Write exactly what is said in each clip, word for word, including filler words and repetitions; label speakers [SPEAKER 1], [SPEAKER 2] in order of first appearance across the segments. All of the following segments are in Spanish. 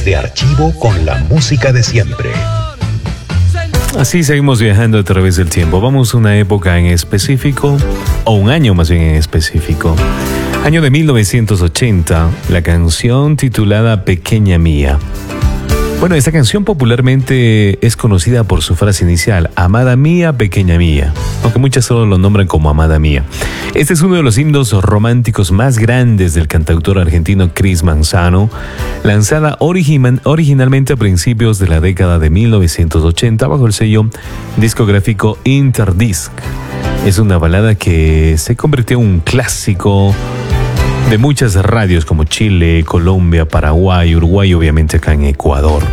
[SPEAKER 1] De archivo con la música de siempre.
[SPEAKER 2] Así seguimos viajando a través del tiempo. Vamos a una época en específico, o un año más bien en específico. Año de mil novecientos ochenta, la canción titulada Pequeña Mía. Bueno, esta canción popularmente es conocida por su frase inicial, Amada Mía, Pequeña Mía, aunque muchas solo lo nombran como Amada Mía. Este es uno de los himnos románticos más grandes del cantautor argentino Chris Manzano, lanzada origi- originalmente a principios de la década de mil novecientos ochenta bajo el sello discográfico Interdisc. Es una balada que se convirtió en un clásico de muchas radios como Chile, Colombia, Paraguay, Uruguay y obviamente acá en Ecuador.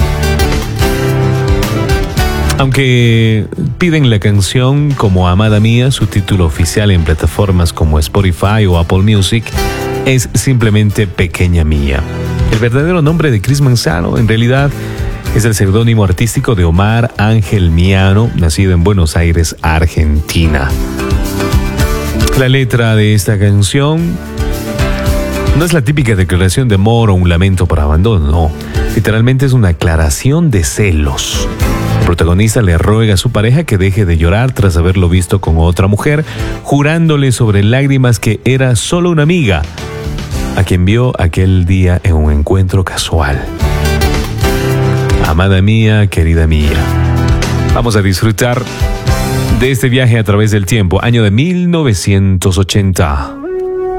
[SPEAKER 2] Aunque piden la canción como Amada Mía, su título oficial en plataformas como Spotify o Apple Music es simplemente Pequeña Mía. El verdadero nombre de Chris Manzano en realidad es el seudónimo artístico de Omar Ángel Miano, nacido en Buenos Aires, Argentina. La letra de esta canción no es la típica declaración de amor o un lamento por abandono, no. Literalmente es una aclaración de celos. El protagonista le ruega a su pareja que deje de llorar tras haberlo visto con otra mujer, jurándole sobre lágrimas que era solo una amiga, a quien vio aquel día en un encuentro casual. Amada mía, querida mía. Vamos a disfrutar de este viaje a través del tiempo, año de mil novecientos ochenta.